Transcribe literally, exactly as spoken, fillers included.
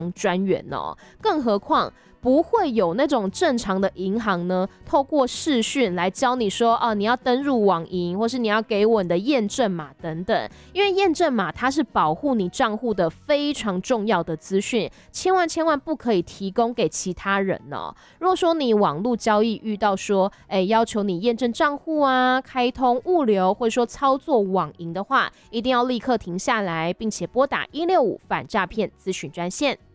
专员哦，更何况不会有那种正常的银行呢，透过视讯来教你说，哦、啊，你要登入网银，或是你要给我你的验证码等等。因为验证码它是保护你账户的非常重要的资讯，千万千万不可以提供给其他人哦。如果说你网络交易遇到说，哎，要求你验证账户啊、开通物流，或者说操作网银的话，一定要立刻停下来，并且拨打一六五反诈骗咨询专线。